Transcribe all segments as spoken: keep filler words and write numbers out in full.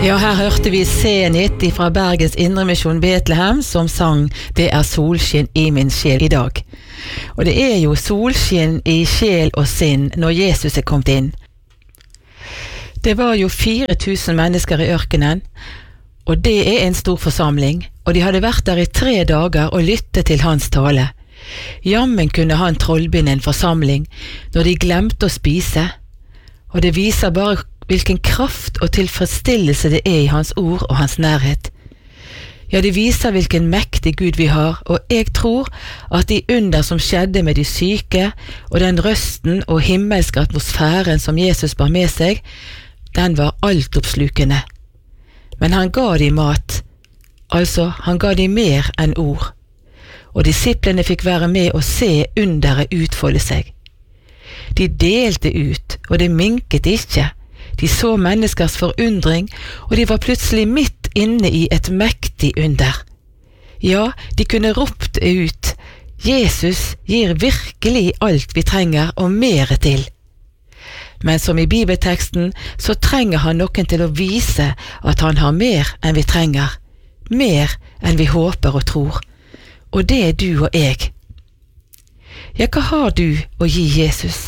Ja, her hørte vi Zenit fra Bergens Indremisjon Betlehem som sang «Det er solskinn i min sjel i dag». Og det er jo solskinn i sjel og sinn når Jesus er kommet inn. Det var jo fire tusen mennesker i ørkenen, og det er en stor forsamling, og de hadde vært der i tre dager og lyttet til hans tale. Jammen kunne han trollbinde en forsamling når de glemte å spise, og det viser bare hvilken kraft og tilfredsstillelse det er i hans ord og hans nærhet. Ja, det viser hvilken mektig Gud vi har, og jeg tror at de under som skjedde med de syke, og den røsten og himmelske atmosfæren som Jesus bar med seg, den var altoppslukende. Men han ga de mat, altså han ga de mer enn ord, og disiplene fikk være med og se underet utfolde seg. De delte ut, og det minket ikke. De så menneskers forundring, og de var plutselig midt inne i et mektig under. Ja, de kunne ropt ut, Jesus gir virkelig alt vi trenger og mer til. Men som i bibelteksten, så trenger han noen til å vise at han har mer enn vi trenger, mer enn vi håper og tror. Og det er du og jeg. Ja, hva har du å gi Jesus?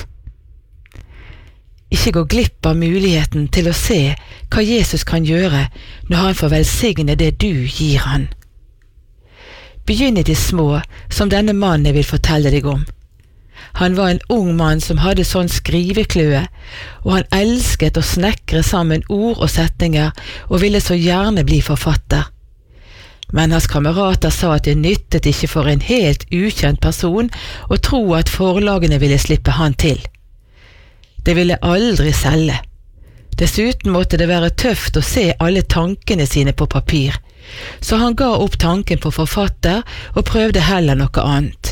Ikke gå glipp av muligheten til å se hva Jesus kan gjøre når han får velsigne det du gir han. Begynn i det små, som denne mannen jeg vil fortelle deg om. Han var en ung mann som hadde sånn skrivekløe, og han elsket å snekre sammen ord og setninger, og ville så gjerne bli forfatter. Men hans kamerater sa at det nyttet ikke for en helt ukjent person å tro at forlagene ville slippe han til. Det ville aldri selge. Dessuten måtte det være tøft å se alle tankene sine på papir, så han ga opp tanken på forfatter og prøvde heller noe annet.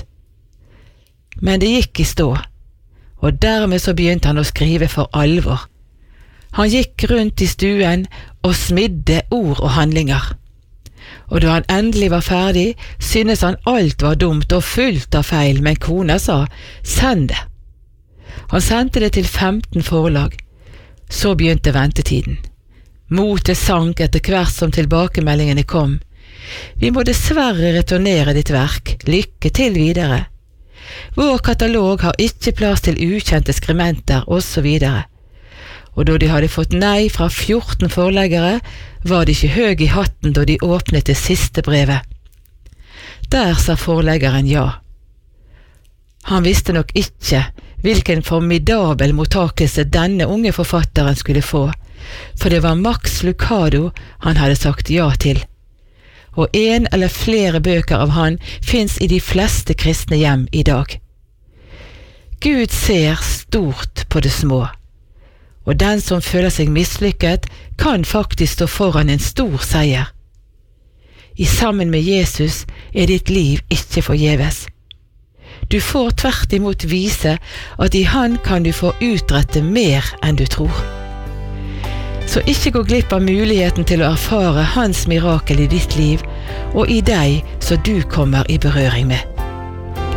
Men det gikk i stå, og dermed så begynte han å skrive for alvor. Han gikk rundt i stuen og smidde ord og handlinger. Og da han endelig var ferdig, syntes han alt var dumt og fullt av feil, men kona sa, send det. Han sendte det til femten forlag. Så begynte ventetiden. Motet sank etter hvert som tilbakemeldingene kom. Vi må dessverre returnere ditt verk. Lykke til videre. Vår katalog har ikke plass til ukjente skribenter, og så videre. Og da de hadde fått nei fra fjorten forleggere, var de ikke høy i hatten da de åpnet det siste brevet. Der sa forleggeren ja. Han visste nok ikke hvilken formidabel mottakelse denne unge forfatteren skulle få, for det var Max Lucado han hadde sagt ja til. Og en eller flere bøker av han finnes i de fleste kristne hjem i dag. Gud ser stort på det små, og den som føler seg mislykket kan faktisk stå foran en stor seier. I sammen med Jesus er ditt liv ikke forgjeves. Du får tvert imot vise at i han kan du få utrette mer enn du tror. Så ikke gå glipp av muligheten til å erfare hans mirakel i ditt liv, og i deg så du kommer i berøring med.